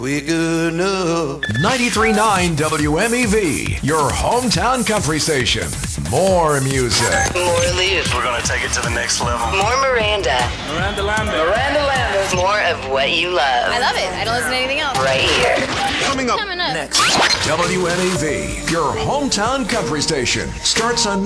We good enough. 93.9 WMEV, your hometown country station. More music. More Luke. We're going to take it to the next level. More Miranda. Miranda Lambert. Miranda Lambert. More of what you love. I love it. I don't listen to anything else. Right here. Coming up Coming up. next. WMEV, your hometown country station, starts on